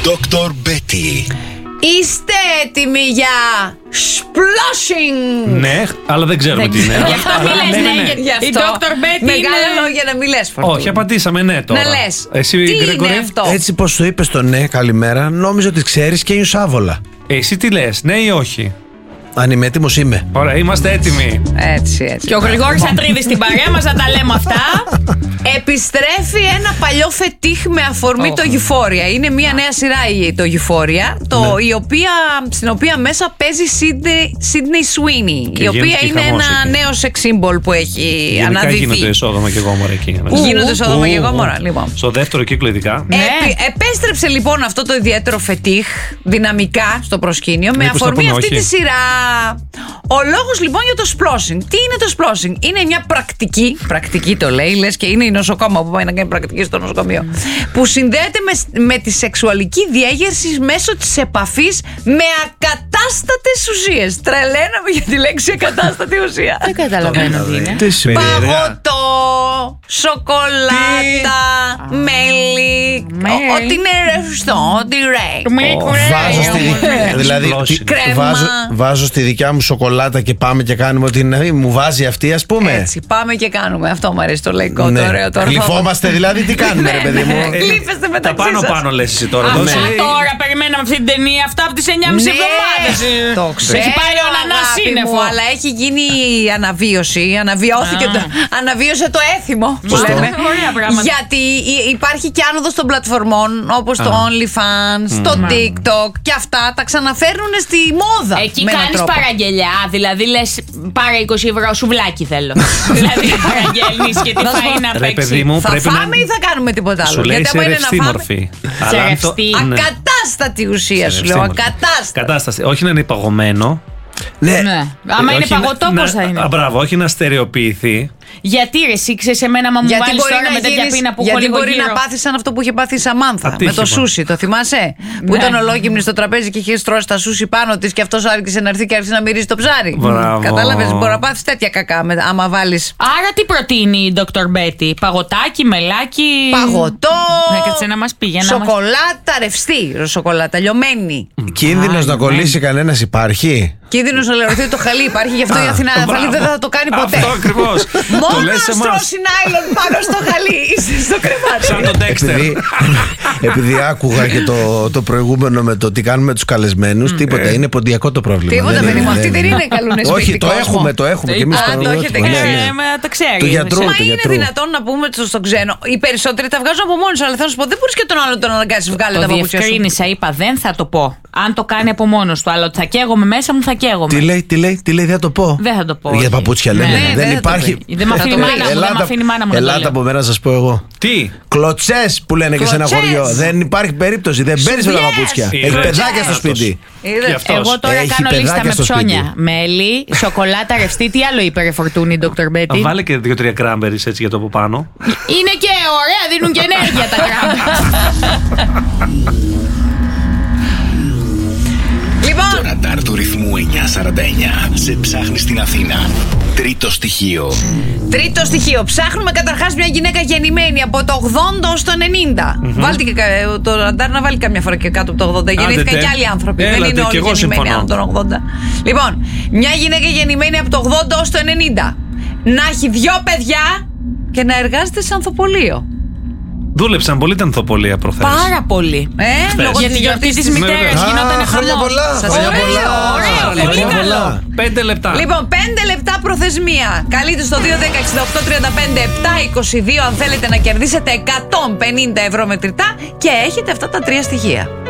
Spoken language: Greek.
Dr. Betty. Είστε έτοιμοι για splashing? Ναι, αλλά δεν ξέρουμε τι είναι. Γι' αυτό μη λες, Γι' η αυτό. Dr. Betty Μεγάλα λόγια να μην λες, Φορτούνα. Όχι, απαντήσαμε ναι τώρα. Να λες. Εσύ, τι Γκρέγκορη, είναι αυτό? Έτσι πως σου είπες το ναι, καλημέρα, νόμιζα ότι ξέρεις και νιώσα άβολα. εσύ τι λες, ναι ή όχι? Αν είμαι έτοιμος, είμαι. Ωραία, είμαστε έτοιμοι. Έτσι. Και ο Γρηγόρης Ατρίδης στην παρέα μας, να τα λέμε αυτά. Επιστρέφει ένα παλιό φετίχ με αφορμή το Euphoria. Είναι μια νέα σειρά το Euphoria, στην οποία μέσα παίζει Sydney Sweeney, Και η οποία γίνεται είναι χαμός ένα εκεί. νέο σεξ σύμπολ που έχει Γενικά αναδυθεί. γίνονται Σόδομα και Γόμορα εκεί. Γίνονται Σόδομα και Γόμορα, λοιπόν. Στο δεύτερο κύκλο ειδικά. Ναι. Επέστρεψε λοιπόν αυτό το ιδιαίτερο φετίχ δυναμικά στο προσκήνιο με Μήπως θα αφορμή πούμε αυτή όχι? τη σειρά. Ο λόγος λοιπόν για το sploshing. Τι είναι το sploshing? Είναι μια πρακτική το λέει, λες και είναι η νοσοκόμα που πάει να κάνει πρακτική στο νοσοκομείο, που συνδέεται με τη σεξουαλική διέγερση μέσω της επαφής με ακατάστατες ουσίες. Τρελαίναμε για τη λέξη ακατάστατη ουσία. Δεν καταλαβαίνω τι είναι. Τι σημαίνει? Παγωτό, σοκολάτα, μέλι, ό,τι είναι ρευστό, ό,τι ρέει. Βάζω στη δηλαδή, Σπλώσιμο. Κρέμα. βάζω στη δικιά μου σοκολάτα και πάμε και κάνουμε ότι μου βάζει αυτή, ας πούμε. Έτσι, πάμε και κάνουμε. Αυτό μου αρέσει το λαϊκό, Ναι. το ωραίο, το Γλυφόμαστε δηλαδή, τι κάνουμε, ρε παιδί μου. Γλύφεστε Τα μεταξύ σας. πάνω λες εσύ τώρα. Αυτά Δώσε. τώρα περιμέναμε αυτή την ταινία, αυτά από τις 9,5 εβδομάδες. Το ξέρω, Έχει πάρει ο Ανανάς αγάπη σύννεφο. μου, αλλά έχει γίνει αναβίωση. Αναβίωσε το έθιμο, που Σωστό. λέμε. Ωραία πράγματα. Γιατί υπάρχει και άνοδος των πλατφορμών, όπως το OnlyFans, το TikTok και αυτά τα ξαναφέρνουν στη μόδα. Εκεί με έναν κάνεις τρόπο. παραγγελιά, δηλαδή λες πάρε 20 ευρώ σουβλάκι θέλω. Δηλαδή παραγγέλνεις και τι Να σου φάει πω, να Ρε παίξει. παιδί μου, Θα πρέπει φάμε ή θα κάνουμε τίποτα άλλο? Σου λέει Γιατί σε άμα είναι ρευστή να φάμε. μορφή. Σε Αλλά αν το- ρευστή. ναι. Ακατάστατη ουσία Σε σου ρευστή λέω. μορφή. Ακατάστατη. Κατάσταση. Όχι να είναι παγωμένο. Ναι. Ναι. Άμα είναι Όχι να- παγωτό, πώς θα είναι? Μπράβο, όχι να στερεοποιηθεί. Γιατί ρε, εσύ ξέρεις εμένα, μα μου Γιατί βάλεις μπορεί τώρα με να τέτοια γίνεις, πίνα που έχω γιατί λίγο μπορεί γύρω. να πάθεις σαν αυτό που είχε πάθει η Σαμάνθα με Ατύχημα. το σούσι. Το θυμάσαι? Που Ναι. ήταν ολόγυμνη στο τραπέζι και είχε στρώσει τα σούσι πάνω της και αυτός άρχισε να έρθει και άρχισε να μυρίζει το ψάρι. Μπράβο. Κατάλαβες? Μπορεί να πάθεις τέτοια κακά άμα βάλεις Άρα τι προτείνει η Dr. Betty? Παγωτάκι, μελάκι. παγωτό, Ναι, κάτσε να μας πει, για να μας- σοκολάτα ρευστή, σοκολάτα λιωμένη. Κίνδυνος να κολλήσει κανένας υπάρχει? Κίνδυνος να λερωθεί το χαλί υπάρχει, γι' αυτό η Αθηνά Αφαλή δεν θα το κάνει ποτέ. Αυτό ακριβώς. Μόνο Το να λες σε εμάς. στρώσει νάιλον πάνω στο χαλί είσαι στο κρεβάτι. Σαν τον Dexter. Επειδή άκουγα και το προηγούμενο με το τι κάνουμε τους καλεσμένους, τίποτα, είναι ποντιακό το πρόβλημα. Τίποτα, παιδί μου, αυτοί δεν είναι καλούνε σπίτι. Όχι, το κόσμο. έχουμε και εμείς. Α, το έχετε και εσείς. Το ξέρει. Του γιατρού. Μα του είναι γιατρού. δυνατόν να πούμε στον ξένο? Οι περισσότεροι τα βγάζουν από μόνοι σου, αλλά θέλω να σου πω, δεν μπορεί και τον άλλο τον αναγκάσει βγάλε τα Το παπούτσια σου. διευκρίνησα, είπα δεν θα το πω. Αν το κάνει από μόνος του, αλλά ότι θα καίγομαι μέσα μου, θα καίγομαι. Τι λέει, δεν θα το πω. Δεν θα το πω. Για όχι. παπούτσια λέμε. Ναι, δεν Δεν θα το υπάρχει. πει. Δεν με αφήνει η το μάνα μου, δεν με αφήνει η μάνα μου να το Ελάτε λέω. από μένα να σας πω εγώ. Τι. Κλωτσές που λένε και σε ένα Κλωτσές. χωριό. Δεν υπάρχει περίπτωση. Δεν παίρνεις με τα Σουβλιές. παπούτσια. Είδες. Έχει παιδάκια στο Αυτός. σπίτι. Είδες. Και αυτός. Εγώ τώρα Έχει κάνω λίστα παιδάκια με στο ψώνια. σπίτι. Μέλι, σοκολάτα ρευστή. Τι άλλο είπε ρε Φορτούνη, Dr. Betty? Βάλε και 2-3 κράμπερις έτσι για το από πάνω. Είναι και ωραία, δίνουν και ενέργεια τα κράμπα. Το Λοιπόν, ραντάρ του ρυθμού 949 σε ψάχνει στην Αθήνα. Τρίτο στοιχείο. τρίτο στοιχείο. Ψάχνουμε καταρχάς μια γυναίκα γεννημένη από το 80 ως το 90. Βάλτε και το ραντάρ να βάλει καμιά φορά και κάτω από το 80. Γεννήθηκαν Άντε, και άλλοι άνθρωποι. έλατε, Δεν είναι κι όλοι εγώ γεννημένοι συμφωνώ. από τον 80. Λοιπόν, μια γυναίκα γεννημένη από το 80 ως το 90. Να έχει 2 παιδιά και να εργάζεται σε ανθοπολείο. Δούλεψαν πολύ τα ανθοπολία προχθές. Πάρα πολύ. Λόγω Για τη γιορτή της μητέρας Βέβαια. γινόταν Χρόνια χαμός. πολλά. Σας Χρόνια ωραίο, πολλά. ωραίο, πολύ Χρόνια καλό. πολλά. 5 λεπτά. Λοιπόν, 5 λεπτά προθεσμία. Καλείτε στο 210-68-35-722 αν θέλετε να κερδίσετε 150 ευρώ μετρητά και έχετε αυτά τα 3 στοιχεία.